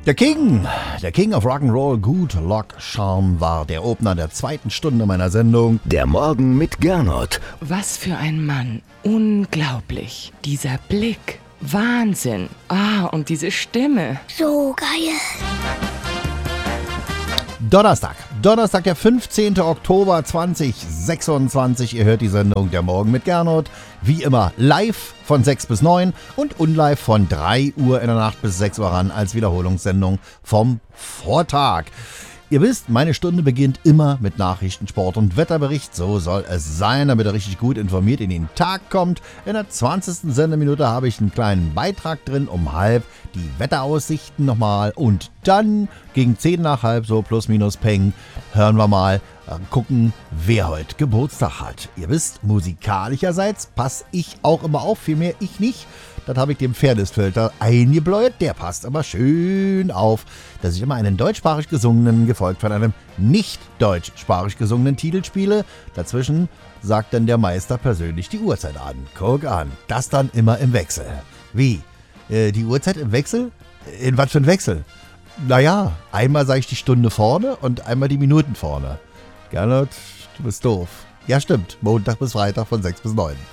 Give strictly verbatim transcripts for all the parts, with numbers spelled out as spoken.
Der King, der King of Rock'n'Roll, Good Luck Charm, war der Opener der zweiten Stunde meiner Sendung. Der Morgen mit Gernot. Was für ein Mann. Unglaublich. Dieser Blick. Wahnsinn. Ah, und diese Stimme. So geil. Donnerstag, Donnerstag, der fünfzehnten Oktober zweitausendsechsundzwanzig. Ihr hört die Sendung Der Morgen mit Gernot. Wie immer live von sechs bis neun und unlive von drei Uhr in der Nacht bis sechs Uhr ran als Wiederholungssendung vom Vortag. Ihr wisst, meine Stunde beginnt immer mit Nachrichten, Sport und Wetterbericht. So soll es sein, damit ihr richtig gut informiert in den Tag kommt. In der zwanzigsten Sendeminute habe ich einen kleinen Beitrag drin, um halb die Wetteraussichten nochmal. Und dann gegen zehn nach halb, so plus minus peng, hören wir mal, äh, gucken, wer heute Geburtstag hat. Ihr wisst, musikalischerseits passe ich auch immer auf, vielmehr ich nicht. Das habe ich dem Fairness-Filter eingebläut. Der passt aber schön auf, dass ich immer einen deutschsprachig gesungenen, gefolgt von einem nicht deutschsprachig gesungenen Titel spiele. Dazwischen sagt dann der Meister persönlich die Uhrzeit an. Guck an, das dann immer im Wechsel. Wie? Äh, die Uhrzeit im Wechsel? In was für ein Wechsel? Naja, einmal sage ich die Stunde vorne und einmal die Minuten vorne. Gernot, du bist doof. Ja, stimmt. Montag bis Freitag von sechs bis neun.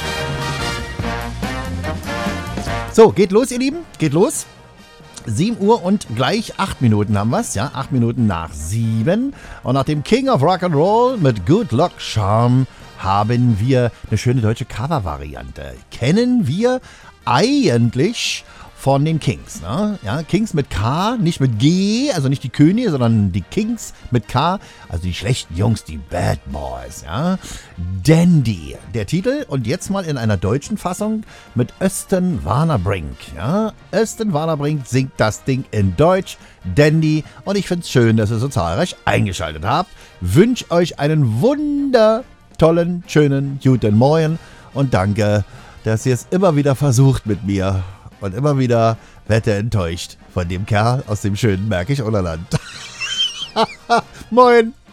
So, geht los, ihr Lieben, geht los. sieben Uhr und gleich acht Minuten haben wir es, ja, acht Minuten nach sieben. Und nach dem King of Rock'n'Roll mit Good Luck Charm haben wir eine schöne deutsche Cover-Variante. Kennen wir eigentlich von den Kings, ne? Ja, Kings mit K, nicht mit G, also nicht die Könige, sondern die Kings mit K, also die schlechten Jungs, die Bad Boys, ja. Dandy, der Titel, und jetzt mal in einer deutschen Fassung mit Östen Warnerbrink, ja. Östen Warnerbrink singt das Ding in Deutsch, Dandy, und ich find's schön, dass ihr so zahlreich eingeschaltet habt. Wünsch euch einen wundertollen, schönen, guten Morgen und danke, dass ihr es immer wieder versucht mit mir. Und immer wieder wird er enttäuscht von dem Kerl aus dem schönen Märkisch-Oderland. Moin!